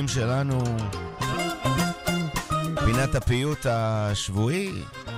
העניינים שלנו, פינת הפיוט השבועי,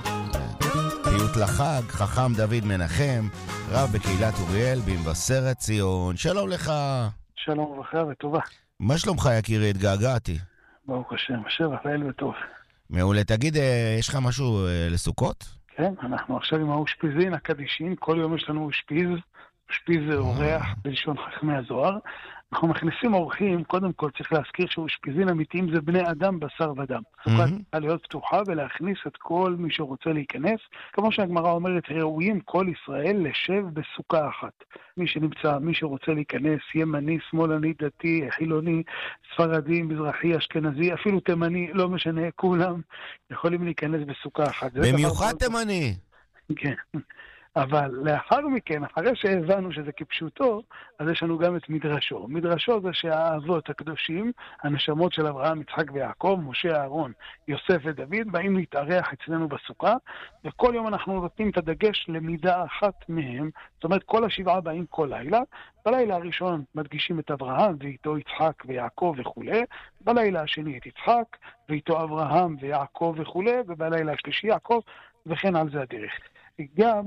פיוט לחג, חכם דוד מנחם, רב בקהילת אוריאל במבשרת ציון. שלום לך. שלום וברכה וטובה. מה שלומך יקירי? התגעגעתי. ברוך השם, שבח לאל וטוב. מעולה. תגיד, יש לך משהו לסוכות? כן, אנחנו עכשיו עם האושפיזין הקדישין, כל יום יש לנו אושפיז אורח בלשון חכמי הזוהר. אנחנו מכניסים אורחים, קודם כל צריך להזכיר שאושפיזין אמיתיים זה בני אדם בשר ודם. סוכה צריכה להיות פתוחה ולהכניס את כל מי שרוצה להיכנס. כמו שהגמרא אומרת, ראויים כל ישראל לשב בסוכה אחת. מי שנמצא, מי שרוצה להיכנס, ימני, שמאלני, דתי, חילוני, ספרדי, מזרחי, אשכנזי, אפילו תימני, לא משנה, כולם יכולים להיכנס בסוכה אחת. במיוחד תימני. כן. אבל לאחר מכן, אחרי שהבנו שזה כפשוטו, אז יש לנו גם את מדרשו. מדרשו זה שהאבות הקדושים, הנשמות של אברהם, יצחק ויעקב, משה, אהרון, יוסף ודוד, באים להתארח אצלנו בסוכה, וכל יום אנחנו נותנים את הדגש למידה אחת מהם, זאת אומרת כל השבעה באים כל לילה, בלילה הראשון מדגישים את אברהם ואיתו יצחק ויעקב וכו', בלילה השני את יצחק ואיתו אברהם ויעקב וכו', ובלילה השלישי יעקב, וכן על זה הדרך. גם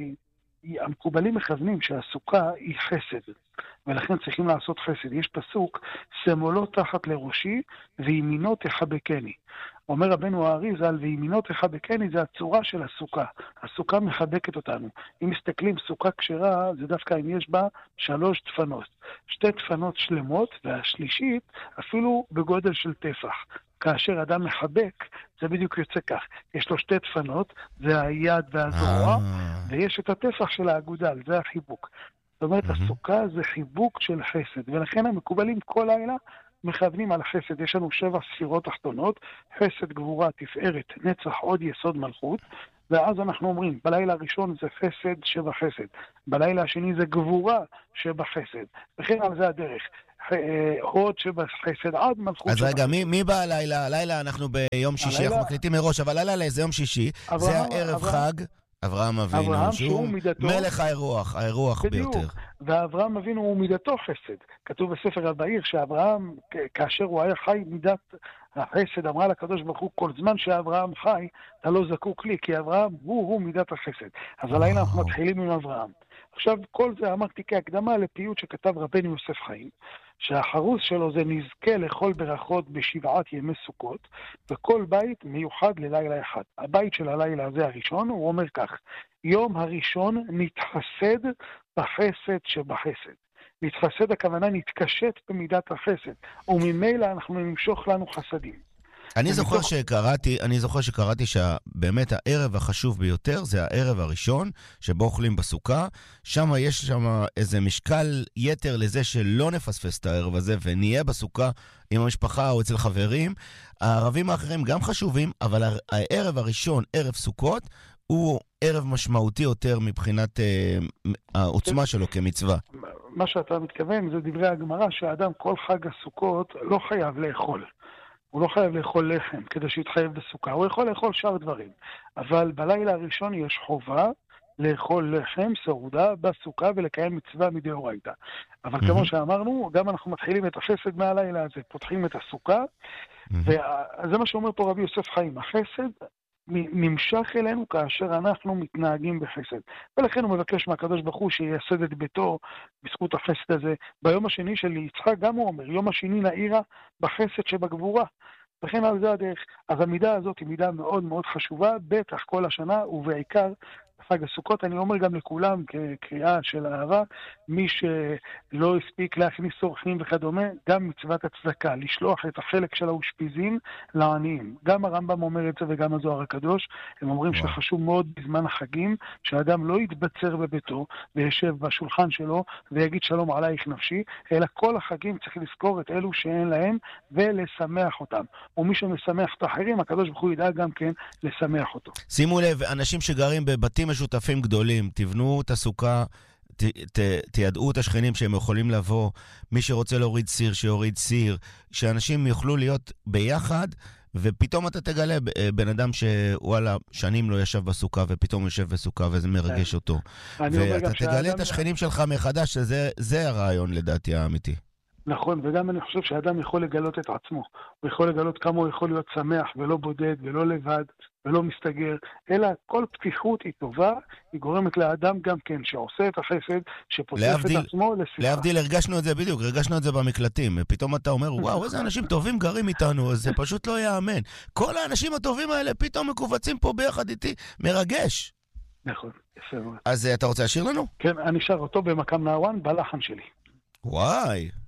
המקובלים מכוונים שהסוכה היא חסד, ולכן צריכים לעשות חסד. יש פסוק, שמאלו תחת לראשי וימינו תחבקני. אומר רבנו האריז"ל, וימינו תחבקני זה הצורה של הסוכה. הסוכה מחבקת אותנו. אם מסתכלים, סוכה כשרה זה דווקא אם יש בה 3 דפנות. 2 דפנות שלמות, והשלישית אפילו בגודל של טפח. כאשר אדם מחבק, זה בדיוק יוצא כך. יש לו 2 דפנות, זה היד והזרוע, ויש את הטפח של האגודל, זה החיבוק. זאת אומרת, הסוכה זה חיבוק של חסד, ולכן המקובלים כל לילה מכוונים על חסד. יש לנו 7 ספירות תחתונות, חסד, גבורה, תפארת, נצח, עוד יסוד מלכות, ואז אנחנו אומרים, בלילה הראשון זה חסד שבחסד, בלילה השני זה גבורה שבחסד, וכן על זה הדרך. הוד שבחסד עד מלכות. אז רגע, מי בא הלילה? הלילה אנחנו ביום שישי, אנחנו מקליטים מראש, אבל הלילה לאיזה יום שישי, זה הערב חג, אברהם אבינו, שהוא מלך האירוח ביותר. ואברהם אבינו הוא מידתו חסד. כתוב בספר הבאיר שאברהם, כאשר הוא היה חי מידת החסד, אמרה לקדוש ברוך הוא, כל זמן שאברהם חי, אתה לא זקוק לי, כי אברהם הוא מידת החסד. אז הלילה אנחנו מתחילים עם אברהם. עכשיו, כל זה אמרתי כהקדמה לפיוט שכתב רבנו יוסף חיים, שהחרוס שלו זה נזכה לכל ברכות ב7 ימי סוכות, וכל בית מיוחד ללילה אחד. הבית של הלילה הזה הראשון, הוא אומר כך, יום הראשון נתחסד בחסד שבחסד. נתחסד הכוונה נתקשט במידת החסד, וממילא אנחנו נמשוך לנו חסדים. אני זוכר שקראתי שבאמת הערב החשוב ביותר זה הערב הראשון שבו אוכלים בסוכה. שם יש איזה משקל יתר לזה שלא נפספס את הערב הזה ונהיה בסוכה עם המשפחה או אצל חברים. הערבים האחרים גם חשובים, אבל הערב הראשון, ערב סוכות, הוא ערב משמעותי יותר מבחינת העוצמה שלו כמצווה. מה שאתה מתכוון זה דברי הגמרא שהאדם כל חג הסוכות לא חייב לאכול. הוא לא חייב לאכול לחם כדי שיתחייב בסוכה, הוא יכול לאכול שאר דברים. אבל בלילה הראשון יש חובה לאכול לחם, סעודה, בסוכה ולקיים מצווה מדאורייתא. אבל כמו שאמרנו, גם אנחנו מתחילים את החסד מהלילה הזה, פותחים את הסוכה, וזה מה שאומר פה רבי יוסף חיים, החסד נמשך אלינו כאשר אנחנו מתנהגים בחסד. ולכן הוא מבקש מהקדוש ברוך הוא שייסד את ביתו בזכות החסד הזה. ביום השני של יצחק גם הוא אומר, יום השני נעירה בחסד שבגבורה. וכן על זה הדרך. אז המידה הזאת היא מידה מאוד מאוד חשובה, בטח כל השנה ובעיקר חג הסוכות. אני אומר גם לכולם כקריאה של אהבה, מי שלא הספיק להכניס אורחים וכדומה, גם מצוות הצדקה, לשלוח את החלק של האושפיזין לעניים. גם הרמב"ם אומר את זה וגם הזוהר הקדוש, הם אומרים שחשוב מאוד בזמן החגים, שהאדם לא יתבצר בביתו וישב בשולחן שלו ויגיד שלום עלייך נפשי, אלא כל החגים צריך לזכור את אלו שאין להם ולשמח אותם. ומי שמשמח את האחרים, הקדוש ברוך הוא ידע גם כן לשמח אותו. שימו לב, אנשים שגרים בבתים משותפים גדולים, תבנו את הסוכה, תידעו את השכנים שהם יכולים לבוא, מי שרוצה להוריד סיר, שיוריד סיר, שאנשים יוכלו להיות ביחד, ופתאום אתה תגלה בן אדם שוואלה, שנים לא ישב בסוכה, ופתאום יושב בסוכה, וזה מרגש אותו. ואתה תגלה את השכנים שלך מחדש, שזה הרעיון לדעתי האמיתי. נכון, וגם אני חושב שהאדם יכול לגלות את עצמו. הוא יכול לגלות כמה הוא יכול להיות שמח ולא בודד ולא לבד ולא מסתגר, אלא כל פתיחות היא טובה, היא גורמת לאדם גם כן שעושה את החסד, שפותח את עצמו לשמחה. להבדיל, הרגשנו את זה בדיוק, הרגשנו את זה במקלטים. פתאום אתה אומר, וואו, איזה אנשים טובים גרים איתנו, זה פשוט לא יאמן. כל האנשים הטובים האלה פתאום מקובצים פה ביחד איתי, מרגש. נכון, יפה מאוד. אז אתה רוצה לשיר לנו? כן, אני שר אותו במקם נהרן, בלחן שלי. וואי.